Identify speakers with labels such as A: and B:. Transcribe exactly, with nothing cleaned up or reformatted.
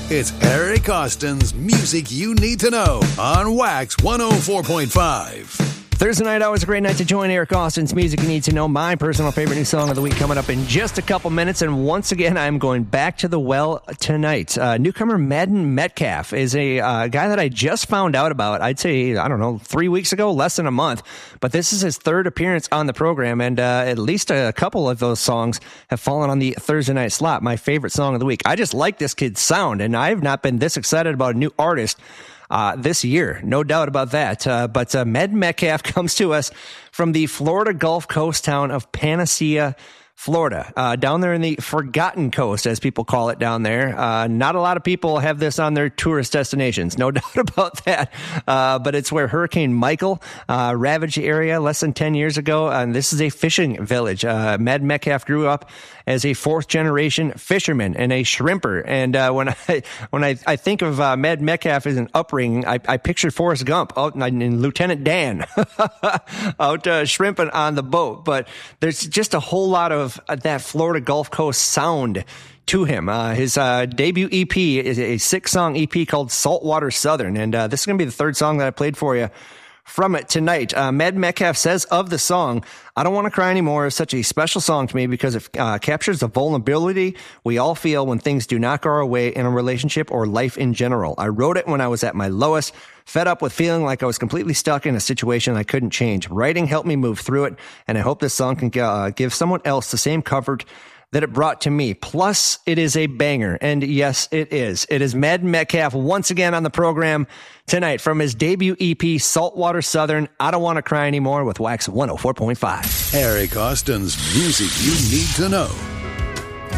A: It's Eric Austin's Music You Need to Know on Wax one oh four point five.
B: Thursday night, always a great night to join Eric Austin's Music You Need to Know. My personal favorite new song of the week coming up in just a couple minutes. And once again, I'm going back to the well tonight. Uh, newcomer Madden Metcalf is a uh, guy that I just found out about, I'd say, I don't know, three weeks ago, less than a month. But this is his third appearance on the program, and uh, at least a couple of those songs have fallen on the Thursday night slot, my favorite song of the week. I just like this kid's sound, and I've not been this excited about a new artist Uh, this year, no doubt about that. Uh, but uh, Madden Metcalf comes to us from the Florida Gulf Coast town of Panacea, Florida, uh, down there in the Forgotten Coast, as people call it down there. Uh, not a lot of people have this on their tourist destinations, no doubt about that. Uh, but it's where Hurricane Michael uh, ravaged the area less than ten years ago. And this is a fishing village. Uh, Madden Metcalf grew up as a fourth generation fisherman and a shrimper. And uh, when I when I, I think of uh, Madden Metcalf as an upbringing, I, I pictured Forrest Gump out in, in Lieutenant Dan out uh, shrimping on the boat. But there's just a whole lot of that Florida Gulf Coast sound to him. Uh, his uh, debut E P is a six-song E P called Saltwater Southern, and uh, this is going to be the third song that I played for you from it tonight. Uh, Madden Metcalf says of the song, "I Don't Want to Cry Anymore" is such a special song to me because it uh, captures the vulnerability we all feel when things do not go our way in a relationship or life in general. I wrote it when I was at my lowest, fed up with feeling like I was completely stuck in a situation I couldn't change. Writing helped me move through it, and I hope this song can uh, give someone else the same comfort that it brought to me. Plus, it is a banger. And yes, it is. It is Madden Metcalf once again on the program tonight from his debut E P, Saltwater Southern, I Don't Want to Cry Anymore with Wax one oh four point five.
A: Eric Austin's Music You Need to Know.